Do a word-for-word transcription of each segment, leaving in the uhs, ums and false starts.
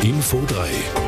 Info drei.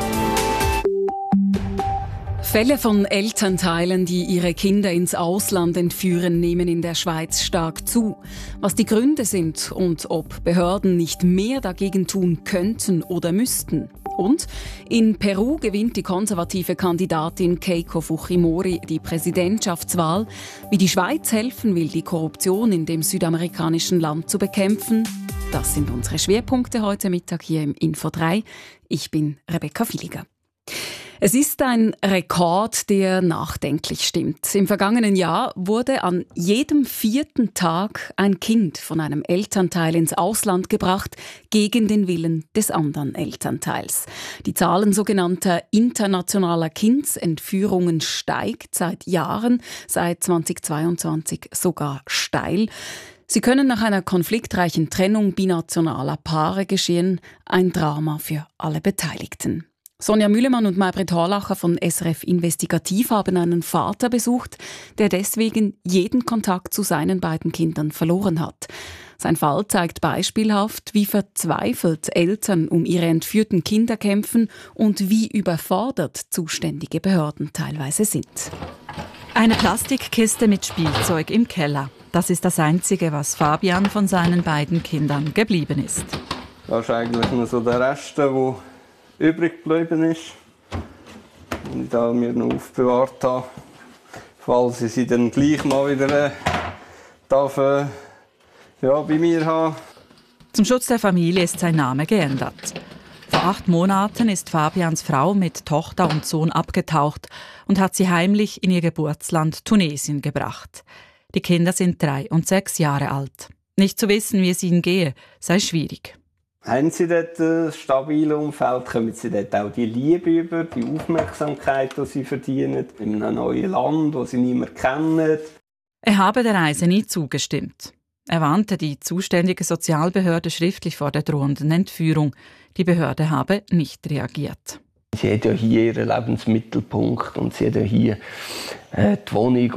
Fälle von Elternteilen, die ihre Kinder ins Ausland entführen, nehmen in der Schweiz stark zu. Was die Gründe sind und ob Behörden nicht mehr dagegen tun könnten oder müssten. Und in Peru gewinnt die konservative Kandidatin Keiko Fujimori die Präsidentschaftswahl. Wie die Schweiz helfen will, die Korruption in dem südamerikanischen Land zu bekämpfen, das sind unsere Schwerpunkte heute Mittag hier im Info drei. Ich bin Rebecca Villiger. Es ist ein Rekord, der nachdenklich stimmt. Im vergangenen Jahr wurde an jedem vierten Tag ein Kind von einem Elternteil ins Ausland gebracht, gegen den Willen des anderen Elternteils. Die Zahlen sogenannter internationaler Kindsentführungen steigt seit Jahren, seit zweitausendzweiundzwanzig sogar steil. Sie können nach einer konfliktreichen Trennung binationaler Paare geschehen, ein Drama für alle Beteiligten. Sonja Mühlemann und Maybrit Horlacher von S R F Investigativ haben einen Vater besucht, der deswegen jeden Kontakt zu seinen beiden Kindern verloren hat. Sein Fall zeigt beispielhaft, wie verzweifelt Eltern um ihre entführten Kinder kämpfen und wie überfordert zuständige Behörden teilweise sind. Eine Plastikkiste mit Spielzeug im Keller. Das ist das Einzige, was Fabian von seinen beiden Kindern geblieben ist. Das ist eigentlich nur so der Rest, der übrig geblieben ist und ich da mir noch aufbewahrt habe, falls ich sie dann gleich mal wieder äh, darf, äh, ja, bei mir haben. Zum Schutz der Familie ist sein Name geändert. Vor acht Monaten ist Fabians Frau mit Tochter und Sohn abgetaucht und hat sie heimlich in ihr Geburtsland Tunesien gebracht. Die Kinder sind drei und sechs Jahre alt. Nicht zu wissen, wie es ihnen gehe, sei schwierig. Haben sie dort ein stabiles Umfeld, kommen sie dort auch die Liebe über, die Aufmerksamkeit, die sie verdienen, in einem neuen Land, das sie niemand kennen. Er habe der Reise nie zugestimmt. Er warnte die zuständige Sozialbehörde schriftlich vor der drohenden Entführung. Die Behörde habe nicht reagiert. Sie hat ja hier ihren Lebensmittelpunkt und sie hat ja hier äh, die Wohnung.